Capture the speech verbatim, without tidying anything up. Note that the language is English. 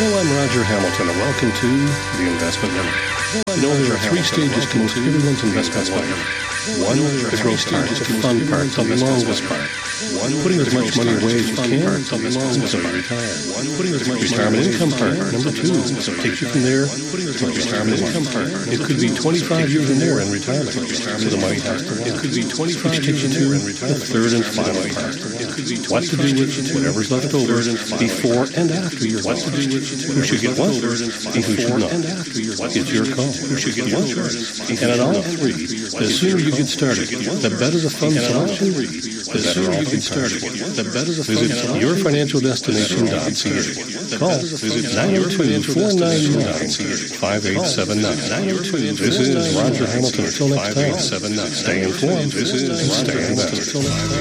Hello, I'm Roger Hamilton, and welcome to The Investment Minute. You know, there are three stages to most everyone's investment life. One, the growth part, the fun part, the longest part. One, putting as much money away as you can, the longest part. One, putting as much retirement income part. Number two, takes you from there to retirement income part. It could be twenty-five years or more in retirement. So the money has to It could be twenty-five years or more in retirement. The third and final part. What to do with whatever's left over before and after your What to do with who should get what and who should not. It's your call. Who should get what? And at all three, the sooner you get started, the better the fund selection. The sooner you get started, the better the fund selection. Visit your financial destination dot c a. Call nine oh two, four nine nine, five eight seven nine. This is Roger Hamilton. Until next time, stay informed and stay invested.